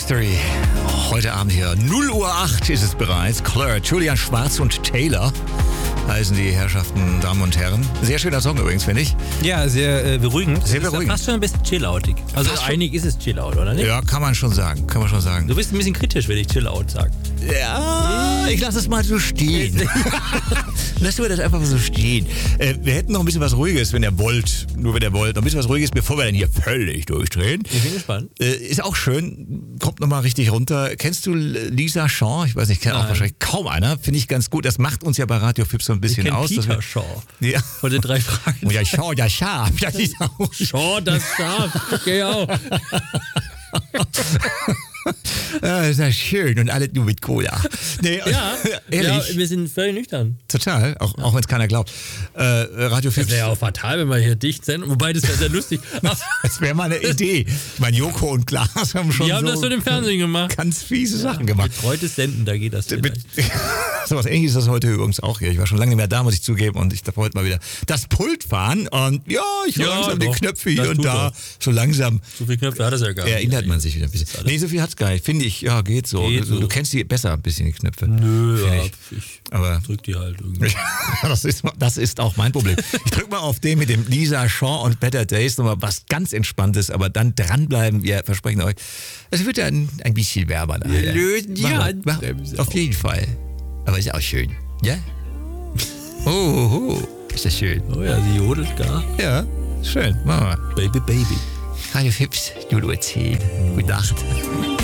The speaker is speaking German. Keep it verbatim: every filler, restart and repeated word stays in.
History. Heute Abend hier. null Uhr acht ist es bereits. Claire, Julian Schwarz und Taylor heißen die Herrschaften, Damen und Herren. Sehr schöner Song übrigens, finde ich. Ja, sehr äh, beruhigend. Sehr ist beruhigend. Fast schon ein bisschen chilloutig. Also Fast einig ist es chillout, oder nicht? Ja, kann man schon sagen. Kann man schon sagen. Du bist ein bisschen kritisch, wenn ich chillout sage. Ja, ich lasse es mal so stehen. Lassen wir das einfach mal so stehen. Äh, wir hätten noch ein bisschen was Ruhiges, wenn ihr wollt. Nur wenn ihr wollt. Noch ein bisschen was Ruhiges, bevor wir dann hier völlig durchdrehen. Ich bin gespannt. Äh, ist auch schön. Kommt nochmal richtig runter. Kennst du Lisa Shaw? Ich weiß nicht, kennt auch wahrscheinlich kaum einer. Finde ich ganz gut. Das macht uns ja bei Radio Fips so ein bisschen ich aus. Peter Wir, Shaw. Ja. Von den drei Fragen. Oh ja, Shaw, ja, Schaf. Das ist auch Shaw, das Schaf. Genau. Ah, ist ja schön und alles nur mit Cola. Nee, Ja, ehrlich. ja, wir sind völlig nüchtern. Total, auch, auch wenn es keiner glaubt. Äh, Radio Das Fips. wäre ja auch fatal, wenn wir hier dicht sind. Wobei, das wäre sehr lustig. Das wäre mal eine Idee. Ich meine, Joko und Klaas haben schon Die haben so das schon im Fernsehen gemacht. ganz fiese Sachen gemacht. Betreutes Senden, da geht das Mit, vielleicht. so was Ähnliches ist das heute übrigens auch hier. Ich war schon lange nicht mehr da, muss ich zugeben. Und ich darf heute mal wieder das Pult fahren. Und ja, ich höre Ja, langsam die doch. Knöpfe hier Das und tut da. er. So langsam So viele Knöpfe hat es ja gar nicht. erinnert man sich wieder ein bisschen. Nee, so viel hat's gar nicht. Finde ich, ja, geht so. Geht du, so. du kennst die besser ein bisschen, die Knöpfe. Nö, Finde ja, ich. ich Aber drück die halt irgendwie. das, ist, das ist auch mein Problem. Ich drück mal auf den mit dem Lisa Shaw und Better Days nochmal was ganz Entspanntes, aber dann dranbleiben. Wir versprechen euch, es wird ja ein, ein bisschen wärmer. Da. Wir lösen die Machen wir. Handbremse Auf auf. jeden Fall. Aber ist ja auch schön. Ja? Oh, oh, oh. Ist das schön. Oh ja, sie jodelt gar. Ja, schön. Machen wir. Baby, Baby. Radio Fips, null Uhr zehn. Gute Nacht.